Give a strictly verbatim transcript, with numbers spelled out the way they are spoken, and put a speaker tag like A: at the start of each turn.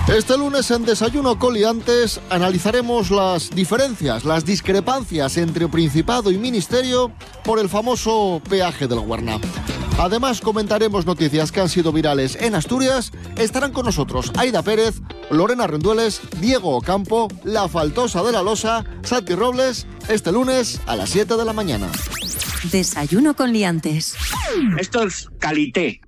A: Este lunes en Desayuno con Liantes analizaremos las diferencias, las discrepancias entre Principado y Ministerio por el famoso peaje del Guarna. Además comentaremos noticias que han sido virales en Asturias. Estarán con nosotros Aida Pérez, Lorena Rendueles, Diego Ocampo, La Faltosa de la Losa, Santi Robles, este lunes a las siete de la mañana.
B: Desayuno con Liantes.
C: Esto es calité.